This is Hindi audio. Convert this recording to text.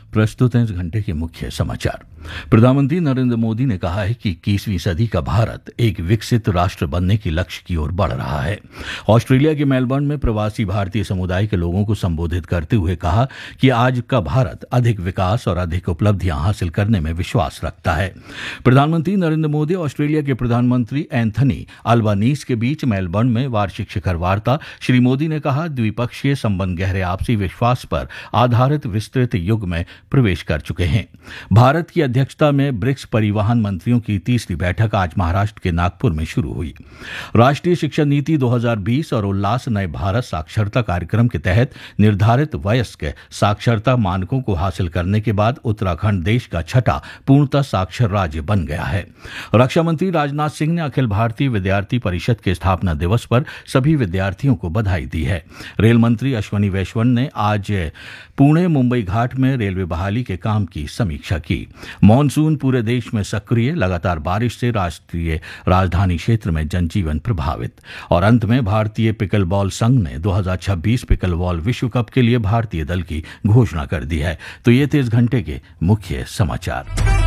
प्रस्तुत हैं इस घंटे के मुख्य समाचार। प्रधानमंत्री नरेंद्र मोदी ने कहा है कि 21वीं सदी का भारत एक विकसित राष्ट्र बनने के लक्ष्य की ओर बढ़ रहा है। ऑस्ट्रेलिया के मेलबर्न में प्रवासी भारतीय समुदाय के लोगों को संबोधित करते हुए कहा कि आज का भारत अधिक विकास और अधिक उपलब्धियां हासिल करने में विश्वास रखता है। प्रधानमंत्री नरेंद्र मोदी ऑस्ट्रेलिया के प्रधानमंत्री एंथनी अल्बानीज के बीच मेलबर्न में वार्षिक शिखर वार्ता। श्री मोदी ने कहा, द्विपक्षीय संबंध गहरे आपसी विश्वास पर आधारित विस्तृत युग में प्रवेश कर चुके हैं। भारत की अध्यक्षता में ब्रिक्स परिवहन मंत्रियों की तीसरी बैठक आज महाराष्ट्र के नागपुर में शुरू हुई। राष्ट्रीय शिक्षा नीति 2020 और उल्लास नए भारत साक्षरता कार्यक्रम के तहत निर्धारित वयस्क साक्षरता मानकों को हासिल करने के बाद उत्तराखंड देश का छठा पूर्णतः साक्षर राज्य बन गया है। रक्षा मंत्री राजनाथ सिंह ने अखिल भारतीय विद्यार्थी परिषद के स्थापना दिवस पर सभी विद्यार्थियों को बधाई दी है। रेल मंत्री अश्वनी वैष्णव ने आज पुणे मुंबई घाट में रेलवे बहाली के काम की समीक्षा की। मॉनसून पूरे देश में सक्रिय, लगातार बारिश से राष्ट्रीय राजधानी क्षेत्र में जनजीवन प्रभावित। और अंत में भारतीय पिकलबॉल संघ ने 2026 पिकलबॉल विश्व कप के लिए भारतीय दल की घोषणा कर दी है। तो ये थे इस घंटे के मुख्य समाचार।